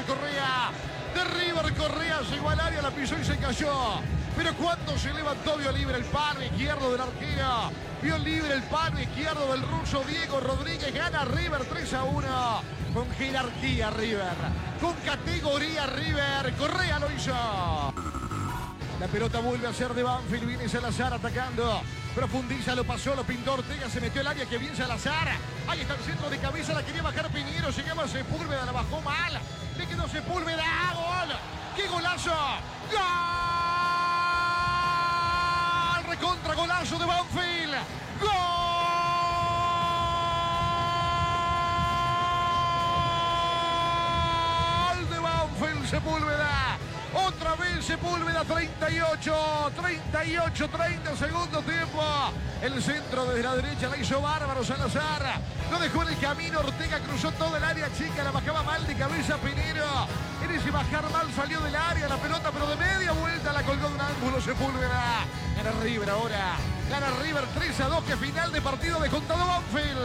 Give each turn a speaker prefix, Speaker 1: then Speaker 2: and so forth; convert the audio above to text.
Speaker 1: Correa. De River Correa llegó al área, la pisó y se cayó. Pero cuando se levantó, vio libre el palo izquierdo del arquero. Vio libre el palo izquierdo del ruso Diego Rodríguez. Gana River 3-1. Con jerarquía River. Con categoría River. Correa lo hizo. La pelota vuelve a ser de Banfield. Viene Salazar atacando. Profundiza, lo pasó, lo pintó Ortega. Se metió el área, que bien Salazar. Ahí está el centro de cabeza. La quería bajar Piñero. Llegaba Sepúlveda, la bajó mal. Le quedó Sepúlveda. ¡Gol! ¡Qué golazo! ¡Gol! Recontra golazo de Banfield. ¡Gol de Banfield! Sepúlveda. Otra vez Sepúlveda, 38, 30 segundo tiempo. El centro desde la derecha la hizo bárbaro Salazar. Lo dejó en el camino, Ortega cruzó todo el área chica, la bajaba mal de cabeza Pinero. En ese bajar mal salió del área la pelota, pero de media vuelta la colgó de un ángulo Sepúlveda. Gana River ahora. Gana River 3-2, que final de partido de contado Banfield.